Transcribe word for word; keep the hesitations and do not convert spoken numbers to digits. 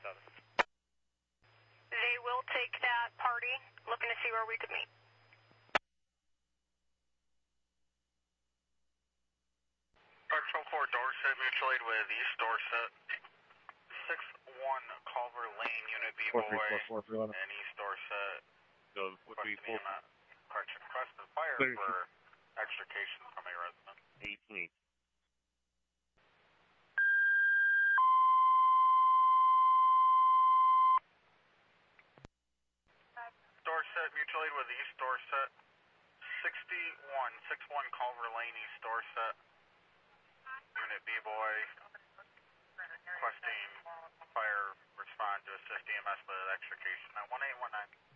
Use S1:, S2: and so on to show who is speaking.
S1: seven.
S2: They will take that party. Looking to see where we could meet.
S3: Patrol four Dorset, mutual aid with East Dorset. six one Culver Lane, Unit B Boy, and East Dorset.
S1: So would be full.
S3: Correction, requested fire for extrication from a resident.
S1: eighteen.
S3: Dorset, mutual aid with East Dorset. sixty-one, six one Culver Lane, East Dorset. Unit B Boy, requesting fire respond to assist E M S with extrication at one eight one nine.